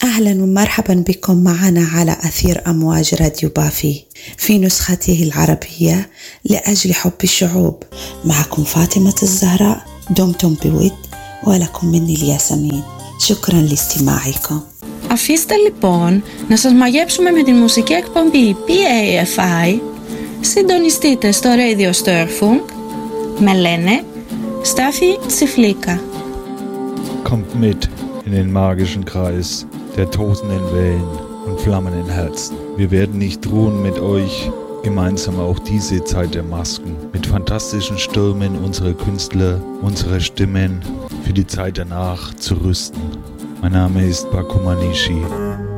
أهلا ومرحبا بكم معنا على أثير أمواج راديو بافي في نسخته العربية لأجل حب الشعوب. معكم فاطمة الزهراء، دمتم بود ولكم مني الياسمين. شكرا لاستماعكم. Αφήστε λοιπόν να σας μαγέψουμε με την μουσική εκπομπή PAFI. Συντονιστείτε στο Radio Störfunk. Με λένε Στάφη Τσιφλίκα. Kommt mit in den magischen Kreis der tosenden Wellen und flammenden Herzen. Wir werden nicht ruhen, mit euch gemeinsam auch diese Zeit der Masken mit fantastischen Stürmen unserer Künstler, unserer Stimmen für die Zeit danach zu rüsten. Mein Name ist Baku Manishi.